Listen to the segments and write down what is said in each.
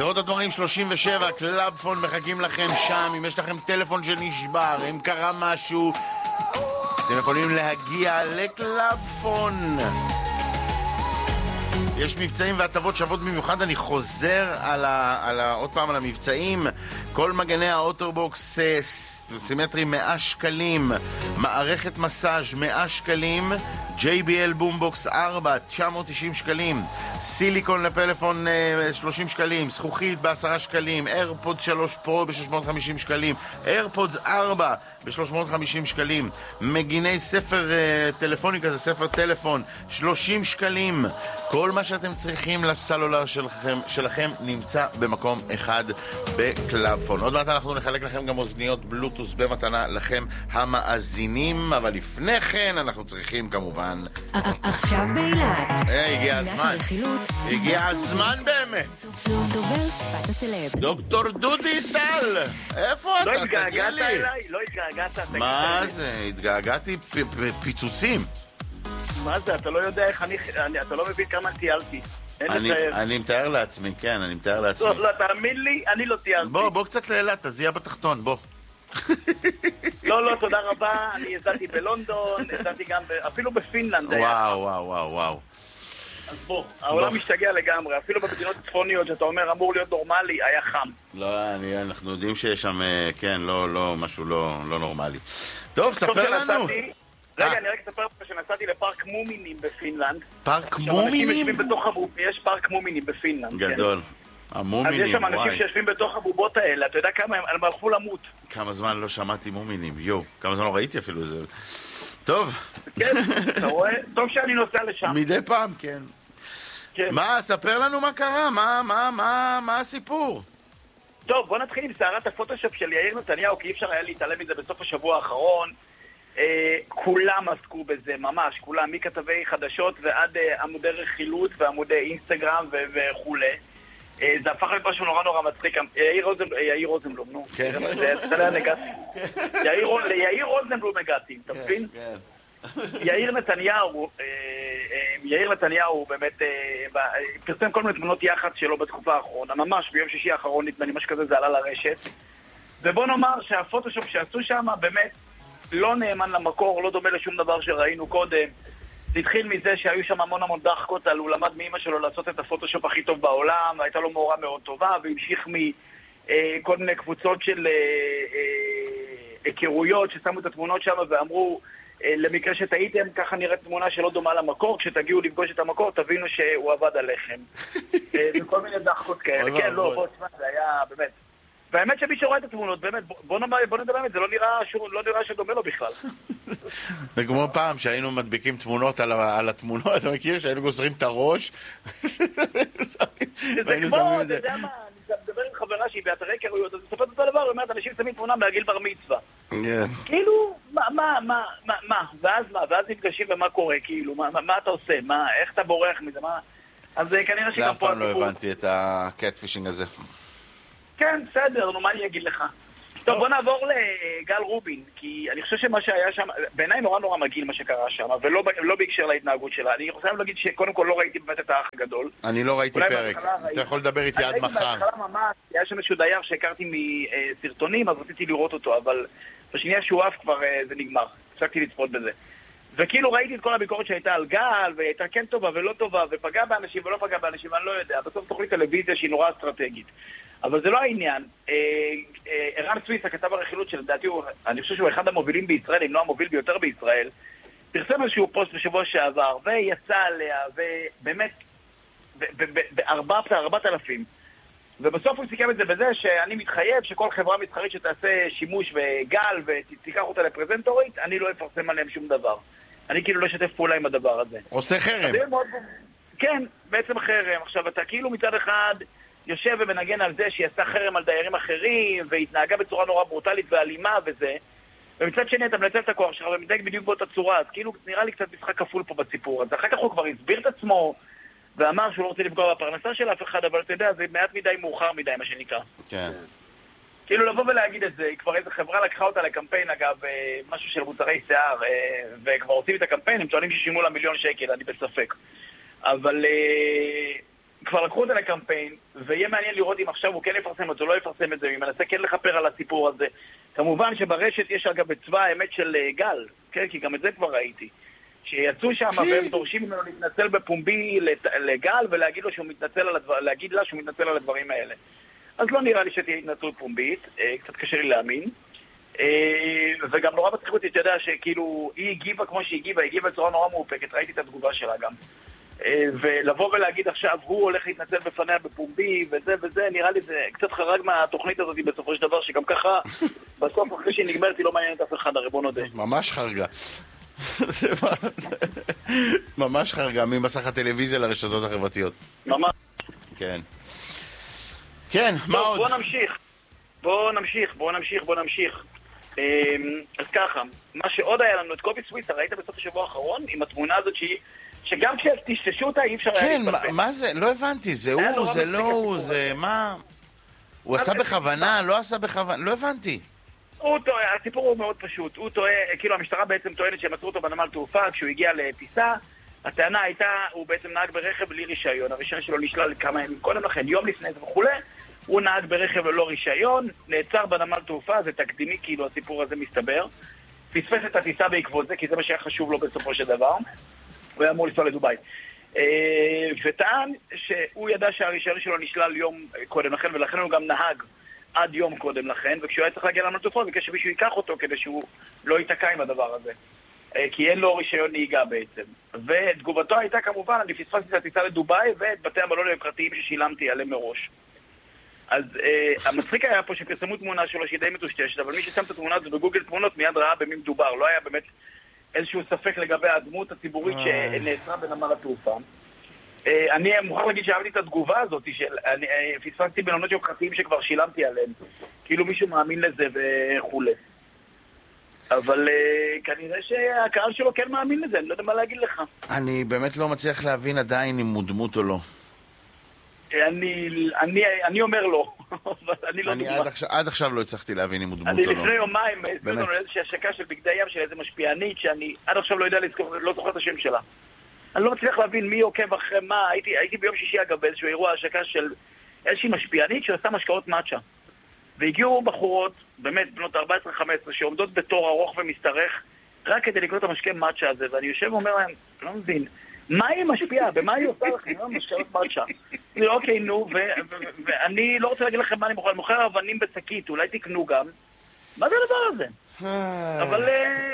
שדרות הדברים 37, קלאבפון מחכים לכם שם. אם יש לכם טלפון שנשבר, אם קרה משהו, אתם יכולים להגיע לקלאבפון. יש מבצעים והטבות שוות במיוחד. אני חוזר עוד פעם על המבצעים. כל מגני האוטובוקס סימטרי 100 שקלים, מערכת מסאז' 100 שקלים, JBL בומבוקס 4 990 שקלים, סיליקון לפלאפון 30 שקלים, זכוכית ב10 שקלים, AirPods 3 Pro ב650 שקלים, AirPods 4 ב350 שקלים, מגיני ספר טלפוני כזה, ספר טלפון 30 שקלים. כל מה שאתם צריכים לסלולר שלכם נמצא במקום אחד בקלאבפון. עוד מעט אנחנו נחלק לכם גם אוזניות בלוטוס במתנה לכם המאזינים, אבל לפני כן אנחנו צריכים כמובן עכשיו באילת הגיע הזמן, הגיע הזמן באמת. דובר שפת הסלב דוקטור דודי טל, איפה אתה? לא התגעגעת אליי? לא התגעגעת? מה זה? התגעגעתי פיצוצים. מה זה? אתה לא יודע איך אתה לא מבין כמה טיילתי. אני מתאר לעצמי, כן, אני מתאר לעצמי. לא, תאמין לי, אני לא טיילתי. בוא קצת לאילת, תזיע בתחתון, בוא. לא, תודה רבה. אני הזדתי בלונדון, הזדתי גם אפילו בפינלנד. וואו. אז בוא, העולם משתגע לגמרי. אפילו במדינות צפוניות שאתה אומר אמור להיות נורמלי, היה חם. לא, אנחנו יודעים שיש שם, כן, לא, משהו לא נורמלי. טוב, ספר לנו. רגע, אני רק אספר לך שנסעתי לפארק מומינים בפינלנד. פארק מומינים? יש פארק מומינים בפינלנד. גדול. המומינים, אז יש שם אנשים שיושבים בתוך הבובות האלה. אתה יודע כמה הם הלכו למות. כמה זמן לא שמעתי מומינים, כמה זמן לא ראיתי אפילו זה. טוב. כן, אתה רואה? טוב שאני נוסע לשם. מדי פעם, כן. מה, ספר לנו מה קרה, מה הסיפור? טוב, בוא נתחיל עם סערת הפוטושופ של יאיר נתניהו, כי אי אפשר היה להתעלם מזה בסוף השבוע האחרון. כולם עסקו בזה, ממש, כולם, מכתבי חדשות ועד עמודי רכילות ועמודי אינסטגרם וכולי. זה הפך להיות משהו נורא מצחיק. יאיר רוזנבלום, נו. ליאיר רוזנבלום הגעתי, אתה מבין? יאיר נתניהו באמת פרסם כל מיני תמונות יח"צ שלו בתקופה האחרונה, ממש ביום שישי האחרון נדמה, משהו כזה, זה עלה לרשת. ובוא נאמר שהפוטושופ שעשו שם באמת לא נאמן למקור, לא דומה לשום דבר שראינו קודם. זה התחיל מזה שהיו שם המון דחקות על הוא למד מאמא שלו לעשות את הפוטושופ הכי טוב בעולם, הייתה לו מורה מאוד טובה, והמשיך מכל מיני קבוצות של היכרויות ששמו את התמונות שם ואמרו, למקרה שטעיתם, ככה נראית תמונה שלא דומה למקור, כשתגיעו לפגוש את המקור תבינו שהוא עבד עליכם. וכל מיני דחקות כאלה. כן, לא, בוא תשמע, זה היה באמת. והאמת שמי שרואה את התמונות, באמת, בוא נדבר באמת, זה לא נראה שדומה לו בכלל. זה כמו פעם שהיינו מדביקים תמונות על התמונות, אתה מכיר? שהיינו גוזרים את הראש. זה כמו, אתה יודע מה, אני מדבר עם חברה שהיא באתרי היכרויות, אז היא מספרת אותו דבר, היא אומרת, אנשים שמים תמונה מהגיל בר מצווה. כאילו, מה? ואז נפגשים ומה קורה, כאילו, מה אתה עושה? איך אתה בורח מזה? אז כנראה שגם פה... זה אף פעם לא הבנתי את הקטפישינג הזה. כן, בסדר, נו, מה אני אגיד לך? טוב, בוא נעבור לגל רובין, כי אני חושב שמה שהיה שם, בעיניי נורא מגעיל מה שקרה שם, ולא בהקשר להתנהגות שלה. אני רוצה להגיד שקודם כל לא ראיתי באמת את האח הגדול. אני לא ראיתי פרק, אתה יכול לדבר איתי עד מחר. בהתחלה ממש, היה שם איזשהו דייר שהכרתי מסרטונים, אז רציתי לראות אותו, אבל בשנייה שהוא אף כבר זה נגמר, הפסקתי לצפות בזה. וכאילו ראיתי את כל הביקורת שהייתה על גל, והייתה כן טובה ולא טובה, ופגע באנשים ולא פגע באנשים, אני לא יודע. בסוף תוכנית טלוויזיה שהיא נורא אסטרטגית. אבל זה לא העניין. ערן סוויס, הכתב הרכילות שלדעתי אני חושב שהוא אחד המובילים בישראל, אם לא המוביל ביותר בישראל, פרסם איזשהו פוסט בשבוע שעבר, ויצא עליה, ובאמת, ב-4,000. ובסוף הוא סיכם את זה בזה שאני מתחייב שכל חברה מסחרית שתעשה שימוש בגל ותיקח אותה לפרזנטורית, אני לא אפרסם עליהם שום דבר. אני כאילו לא אשתף פעולה עם הדבר הזה. עושה חרם. כן, בעצם חרם. עכשיו, אתה כאילו מצד אחד יושב ומנגן על זה שהיא עשתה חרם על דיירים אחרים, והתנהגה בצורה נורא ברוטלית ואלימה וזה, ומצד שני אתה מנצל את הכוח שלך ומתנהג בדיוק באותה צורה, אז כאילו נראה לי קצת משחק כפול פה בסיפור. אז אחר כך הוא כבר הסביר את עצמו, ואמר שהוא לא רוצה לפגוע בפרנסה של אף אחד, אבל אתה יודע, זה מעט מדי מאוחר מדי, מה שנקרא. כן. כאילו לבוא ולהגיד את זה, כבר איזו חברה לקחה אותה לקמפיין, אגב, משהו של מוצרי שיער, וכבר עושים את הקמפיין, הם טוענים ששימו לה $1,000,000, אני בספק. אבל כבר לקחו את זה לקמפיין, ויהיה מעניין לראות אם עכשיו הוא כן יפרסם את זה, לא יפרסם את זה, אם מנסה כן לכפר על הסיפור הזה. כמובן שברשת יש אגב בצבא האמת של גל, כן? כי גם את זה כבר ראיתי. שיצאו שם והם דורשים ממנו להתנצל בפומבי לגל ולהגיד לו שהוא מתנצל להגיד לה שהוא מתנצל על הדברים האלה. אז לא נראה לי שתהיה התנצלות פומבית, קצת קשה לי להאמין. וגם נורא מצחיק אותי, אתה יודע שכאילו היא הגיבה כמו שהיא הגיבה בצורה נורא מאופקת, ראיתי את התגובה שלה גם. ולבוא ולהגיד עכשיו הוא הולך להתנצל בפניה בפומבי וזה, נראה לי זה קצת חרג מהתוכנית הזאת בסופו של דבר, שגם ככה בסוף אחרי שהיא נגמרת היא לא מעניינת אף אחד, הרי בוא נודה. ממש חרגה. ממש חרגה ממסך הטלוויזיה לרשתות החברתיות. ממש. כן. כן, מה עוד? בוא נמשיך. אז ככה, מה שעוד היה לנו, את קובי סוויסה, ראית בסוף השבוע האחרון עם התמונה הזאת שגם כשתשתשו אותה אי אפשר היה להתפלפל. כן, מה זה? לא הבנתי, זה הוא, זה לא הוא, זה מה? הוא עשה בכוונה, לא עשה בכוונה, לא הבנתי. הסיפור הוא מאוד פשוט, הוא טועה, כאילו המשטרה בעצם טוענת שהם עצרו אותו בנמל תעופה כשהוא הגיע לטיסה, הטענה הייתה, הוא בעצם נהג ברכב בלי רישיון, הרישיון שלו נשלל כמה ימים קודם לכן, יום לפני זה וכו', הוא נהג ברכב ללא רישיון, נעצר בנמל תעופה, זה תקדימי כאילו הסיפור הזה מסתבר, פספס את הטיסה בעקבות זה, כי זה מה שהיה חשוב לו בסופו של דבר, הוא היה אמור לנסוע לדוביי. וטען שהוא ידע שהרישיון שלו נשלל יום קודם לכן, ולכן הוא גם נהג עד יום קודם לכן, וכשהוא היה צריך להגיע לנמל תעופה, ביקש שמישהו ייקח אותו כדי שהוא לא ייתקע עם הדבר הזה. כי אין לו רישיון נהיגה בעצם. ותגובתו הייתה כמובן, אני פספסתי את הטיסה לדוביי ואת בתי המלון הפרטיים ששילמתי עליהם מראש. אז המצחיק היה פה שפרסמו תמונה שלו שהיא די מטושטשת, אבל מי ששם את התמונה הזו בגוגל תמונות מיד ראה במי מדובר. לא היה באמת איזשהו ספק לגבי הדמות הציבורית שנעצרה בנמל התעופה. אני מוכרח להגיד שאהבתי את התגובה הזאת, פספסתי מלונות יוקרתיים שכבר שילמתי עליהם. כאילו מישהו מאמין לזה וכו'. אבל כנראה שהקהל שלו כן מאמין לזה, אני לא יודע מה להגיד לך. אני באמת לא מצליח להבין עדיין אם הוא דמות או לא. אני אומר לא, אבל אני לא דוגמה. עד עכשיו לא הצלחתי להבין אם הוא דמות או לא. אני לפני יומיים הספר לנו איזושהי השקה של בגדי ים של איזה משפיענית שאני עד עכשיו לא יודע לזכור, לא זוכר את השם שלה. אני לא מצליח להבין מי עוקב אחרי מה, הייתי ביום שישי אגב באיזשהו אירוע השקה של איזושהי משפיענית שעושה משקאות מאצ'ה. והגיעו בחורות, באמת בנות 14-15, שעומדות בתור ארוך ומסתרך רק כדי לקנות את המשקה מאצ'ה הזה, ואני יושב ואומר להם, אני לא מבין, מה היא משפיעה? במה היא עושה לכם? משקאות מאצ'ה. אוקיי, נו, ואני לא רוצה להגיד לכם מה אני מוכר, אני מוכר אבנים בשקית, אולי תקנו גם. מה זה הדבר הזה? אבל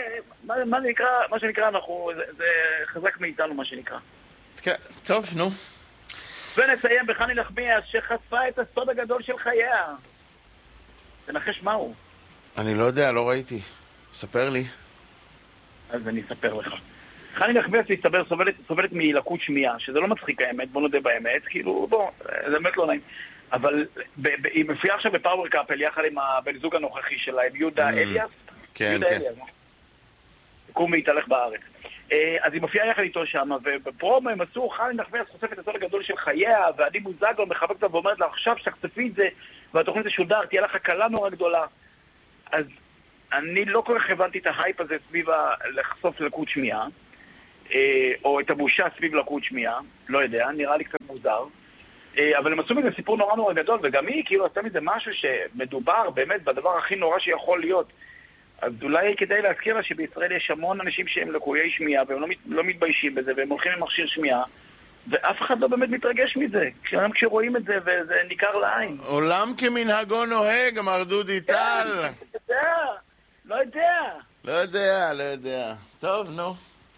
מה שנקרא, זה חזק מאיתנו מה שנקרא. טוב, נו. ונסיים בחני נחמיאס שחשפה את הסוד הגדול של חייה. תנחש מהו? אני לא יודע, לא ראיתי. ספר לי. אז אני אספר לך. חני נחמיאס להסתבר סובלת מלקות שמיעה, שזה לא מצחיק האמת, בוא נודה באמת, כאילו, בוא, זה באמת לא נעים. אבל היא מופיעה עכשיו בפאוור קאפל יחד עם הבן זוג הנוכחי שלה, עם יהודה אליאס. כן, כן. קום והתהלך בארץ. אז היא מופיעה יחד איתו שם, ובפרומו הם עשו, חני נחמיאס חושפת את הסוד הגדול של חייה, ואני מוזגו מחבק אותה ואומרת לה, עכשיו שתחשפי את זה, והתוכנית תשודר, תהיה לך הקלה נורא גדולה. אז אני לא כל כך הבנתי את ההייפ הזה סביב לחשוף לקות שמיעה, או את הבושה סביב לקות שמיעה, לא יודע, נראה לי קצת מוזר. אבל הם עשו מזה סיפור נורא נורא גדול, וגם היא כאילו עשתה מזה משהו שמדובר באמת בדבר הכי נורא שיכול להיות. אז אולי כדאי להזכיר לה שבישראל יש המון אנשים שהם לקויי שמיעה, והם לא מתביישים בזה, והם הולכים עם מכשיר שמיעה, ואף אחד לא באמת מתרגש מזה, גם כשרואים את זה וזה ניכר לעין. עולם כמנהגו נוהג, אמר דודי טל. לא יודע. טוב, נו.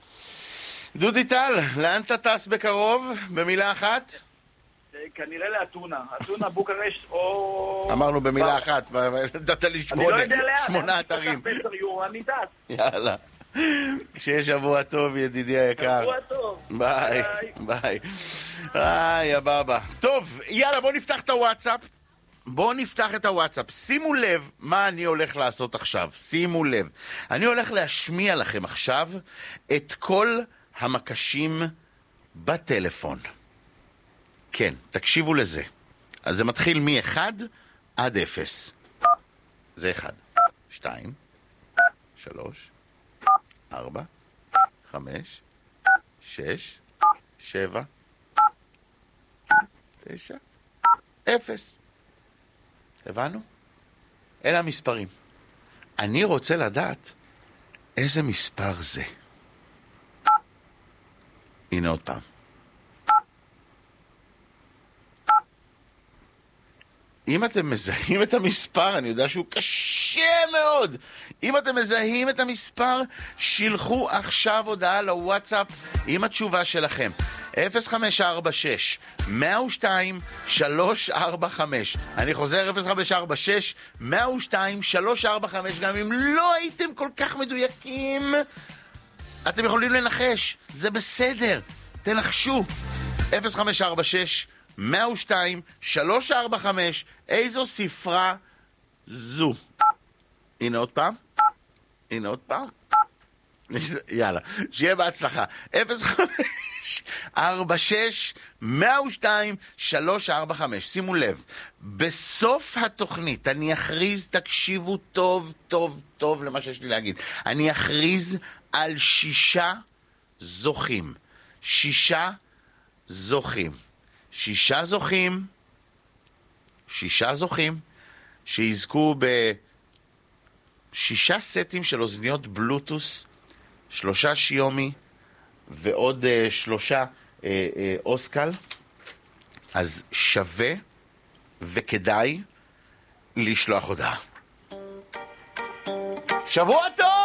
דודי טל, לאן אתה טס בקרוב? במילה אחת? כנראה לאתונה. אתונה, בוקרשט או... אמרנו במילה אחת, נתת לי 8 אתרים. אני טס. יאללה. שיהיה שבוע טוב, ידידי היקר. שבוע טוב. ביי. ביי, הבאבא. טוב, יאללה, בוא נפתח את הוואטסאפ. שימו לב מה אני הולך לעשות עכשיו. שימו לב. אני הולך להשמיע לכם עכשיו את כל המקשים בטלפון. כן, תקשיבו לזה. אז זה מתחיל מ-1 עד 0. זה 1, 2, 3, 4, 5, 6, 7, 9, 0. הבנו? אלה המספרים. אני רוצה לדעת איזה מספר זה. הנה עוד פעם. אם אתם מזהים את המספר, אני יודע שהוא קשה מאוד. אם אתם מזהים את המספר, שילחו עכשיו הודעה לוואטסאפ עם התשובה שלכם. 0546 102 345. אני חוזר 0546 102 345. גם אם לא הייתם כל כך מדויקים, אתם יכולים לנחש. זה בסדר. תנחשו. 0546 102 345. איזו ספרה זו? הנה עוד פעם. הנה עוד פעם. יאללה, שיהיה בהצלחה. 0546 102 345. שימו לב, בסוף התוכנית אני אכריז, תקשיבו טוב טוב טוב למה שיש לי להגיד, אני אכריז על 6 זוכים. 6 זוכים. 6 זוכים. 6 זוכים שיזכו ב6 סטים של אוזניות בלוטוס, 3 שיומי ועוד 3 אוסקל. אז שווה וכדאי לשלוח הודעה. שבוע טוב!